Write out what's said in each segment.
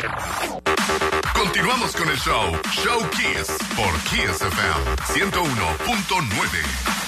Continuamos con el show Kiss por Kiss FM 101.9.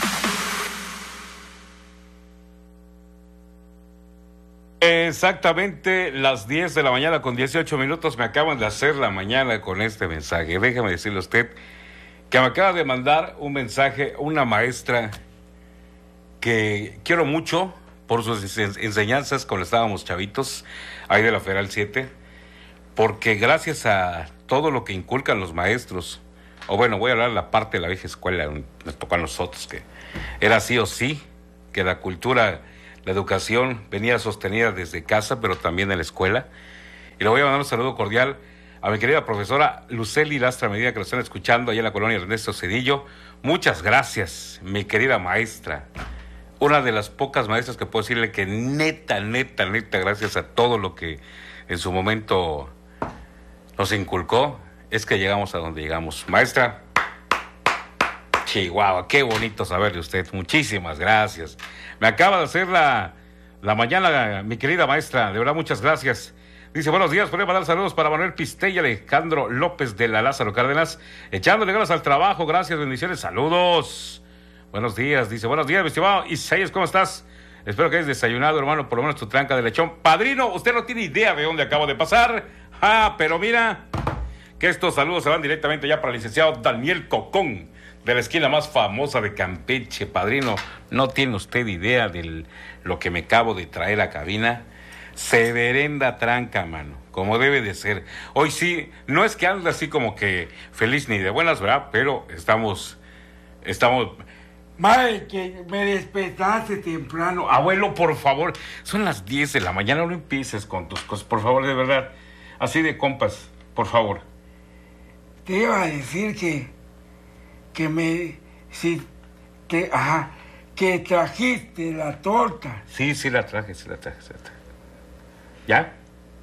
Exactamente las 10 de la mañana con 18 minutos me acaban de hacer la mañana con este mensaje. Déjame decirle a usted que me acaba de mandar un mensaje una maestra que quiero mucho por sus enseñanzas cuando estábamos chavitos, ahí de la Federal 7, porque gracias a todo lo que inculcan los maestros, o bueno, voy a hablar de la parte de la vieja escuela, nos tocó a nosotros, que era sí o sí, que la cultura, la educación venía sostenida desde casa, pero también en la escuela. Y le voy a mandar un saludo cordial a mi querida profesora Luceli Lastra Medina, que lo están escuchando allá en la colonia Ernesto Cedillo. Muchas gracias, mi querida maestra. Una de las pocas maestras que puedo decirle que neta, gracias a todo lo que en su momento nos inculcó, es que llegamos a donde llegamos. Maestra, Chihuahua, qué bonito saber de usted. Muchísimas gracias. Me acaba de hacer la mañana, mi querida maestra. De verdad, muchas gracias. Dice, buenos días, podría mandar saludos para Manuel Pistella y Alejandro López de la Lázaro Cárdenas, echándole ganas al trabajo. Gracias, bendiciones, saludos. Buenos días, dice, buenos días, mi estimado Isaías, ¿cómo estás? Espero que hayas desayunado, hermano, por lo menos tu tranca de lechón. Padrino, usted no tiene idea de dónde acabo de pasar. Pero mira, que estos saludos se van directamente ya para el licenciado Daniel Cocón, de la esquina más famosa de Campeche. Padrino, no tiene usted idea de lo que me acabo de traer a cabina. Severenda tranca, mano, como debe de ser. Hoy sí, no es que ande así como que feliz ni de buenas, ¿verdad? Pero estamos... Madre, que me despertaste temprano. Abuelo, por favor, son las 10 de la mañana, no empieces con tus cosas, por favor, de verdad. Así de compas, por favor. Te iba a decir que trajiste la torta. Sí, la traje. ¿Ya?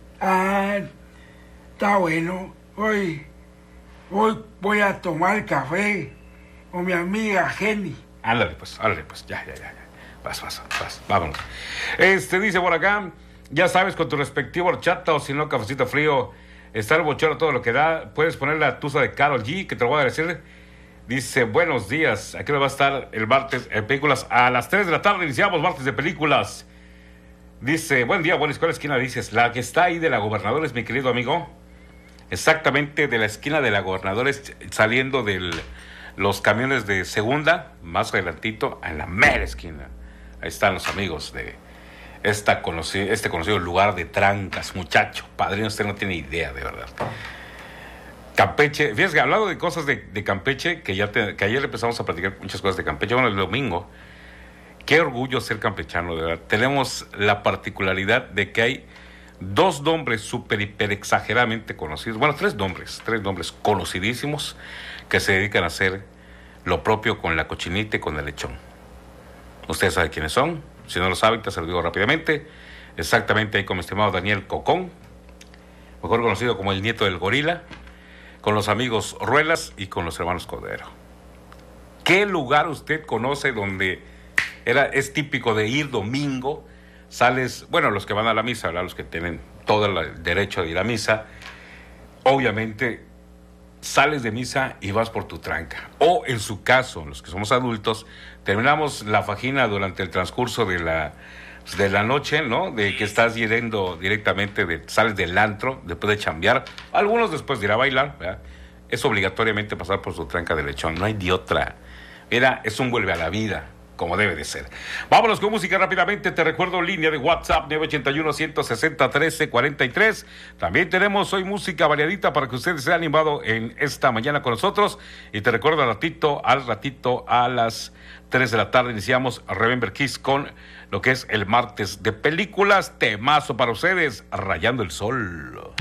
Está bueno. Hoy voy a tomar café con mi amiga Jenny. Ándale pues, ya. Vas, vámonos. Dice por acá, ya sabes, con tu respectivo horchata o si no, cafecito frío, está el bochero todo lo que da, puedes poner la tusa de Karol G, que te lo voy a decir. Dice, buenos días, aquí va a estar el martes en películas a las 3 de la tarde, iniciamos martes de películas. Dice, buen día, buena escuela, esquina, dices, la que está ahí de la Gobernadores, mi querido amigo, exactamente de la esquina de la Gobernadores, saliendo de los camiones de segunda, más adelantito, en la mera esquina. Ahí están los amigos de este conocido lugar de trancas, muchacho. Padrino, usted no tiene idea, de verdad. Campeche, fíjate, hablando de cosas de Campeche, que ayer empezamos a platicar muchas cosas de Campeche, bueno, el domingo, qué orgullo ser campechano, de verdad. Tenemos la particularidad de que hay dos nombres hiper exageradamente conocidos, bueno, tres nombres conocidísimos que se dedican a hacer lo propio con la cochinita y con el lechón. Ustedes saben quiénes son. Si no lo saben, te se lo digo rápidamente. Exactamente ahí con mi estimado Daniel Cocón, mejor conocido como el nieto del gorila, con los amigos Ruelas y con los hermanos Cordero. ¿Qué lugar usted conoce donde es típico de ir domingo? Sales, bueno, los que van a la misa, ¿verdad? Los que tienen todo el derecho de ir a misa, obviamente sales de misa y vas por tu tranca. O en su caso, los que somos adultos, terminamos la fajina durante el transcurso de la noche, ¿no? De que estás yendo directamente, sales del antro, después de chambear, algunos después de ir a bailar, ¿verdad? Es obligatoriamente pasar por su tranca de lechón, no hay de otra. Mira, es un vuelve a la vida, como debe de ser. Vámonos con música rápidamente. Te recuerdo, línea de WhatsApp 981-160-1343. También tenemos hoy música variadita para que ustedes se animado en esta mañana con nosotros. Y te recuerdo al ratito a las 3 de la tarde iniciamos Remember Kiss con lo que es el martes de películas. Temazo para ustedes, Rayando el Sol.